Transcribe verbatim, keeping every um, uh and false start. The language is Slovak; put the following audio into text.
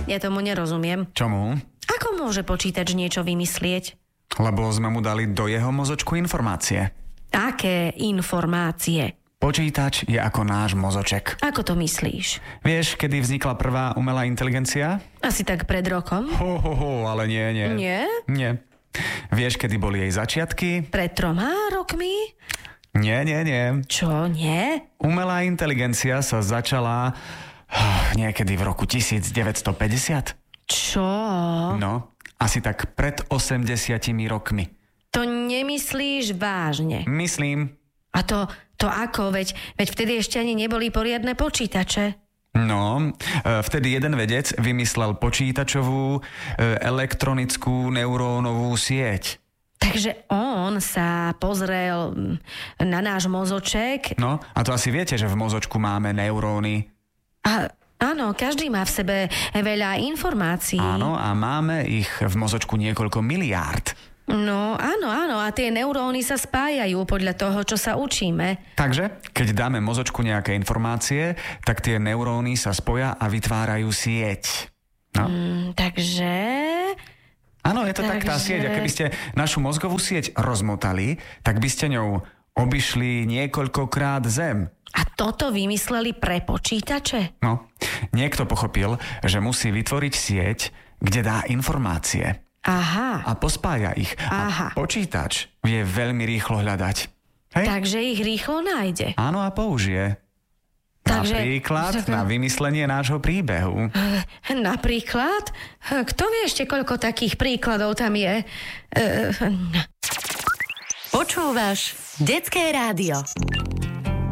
Ja tomu nerozumiem. Čomu? Ako môže počítač niečo vymyslieť? Lebo sme mu dali do jeho mozočku informácie. Aké informácie? Počítač je ako náš mozoček. Ako to myslíš? Vieš, kedy vznikla prvá umelá inteligencia? Asi tak pred rokom. Ho, ho, ho, ale nie, nie. Nie? Nie. Vieš, kedy boli jej začiatky? Pred troma rokmi? Nie, nie, nie. Čo, nie? Umelá inteligencia sa začala niekedy v roku devätnásťstopäťdesiat. Čo? No, asi tak pred osemdesiatimi rokmi. To nemyslíš vážne? Myslím. A to, to ako? Veď, veď vtedy ešte ani neboli poriadne počítače. No, vtedy jeden vedec vymyslel počítačovú elektronickú neurónovú sieť. Takže on sa pozrel na náš mozoček. No, a to asi viete, že v mozočku máme neuróny. A áno, každý má v sebe veľa informácií. Áno, a máme ich v mozočku niekoľko miliárd. No, áno, áno, a tie neuróny sa spájajú podľa toho, čo sa učíme. Takže, keď dáme mozočku nejaké informácie, tak tie neuróny sa spoja a vytvárajú sieť. No. Mm, takže... Áno, je to takže... tak tá sieť. A keby ste našu mozgovú sieť rozmotali, tak by ste ňou obišli niekoľkokrát Zem. A toto vymysleli pre počítače? No, niekto pochopil, že musí vytvoriť sieť, kde dá informácie. Aha. A pospája ich. Aha. A počítač vie veľmi rýchlo hľadať. Hej? Takže ich rýchlo nájde. Áno, a použije. Takže... Napríklad na vymyslenie nášho príbehu. Napríklad? Kto vie ešte, koľko takých príkladov tam je? Počúvaš Detské rádio.